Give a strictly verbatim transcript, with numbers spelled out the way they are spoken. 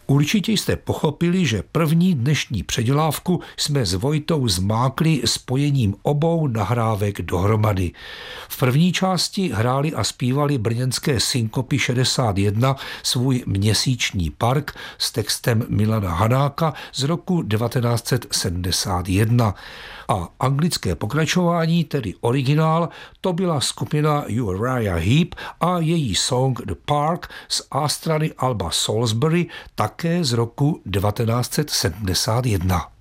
Určitě jste pochopili, že první dnešní předělávku jsme s Vojtou zmákli spojením obou nahrávek dohromady. V první části hráli a zpívali brněnské Synkopy šedesát jedna svůj Měsíční park s textem Milana Hanáka z roku devatenáct set sedmdesát jedna. A anglické pokračování, tedy originál, to byla skupina Uriah Heep a její song The Park z A strany alba Salisbury, také z roku devatenáct set sedmdesát jedna.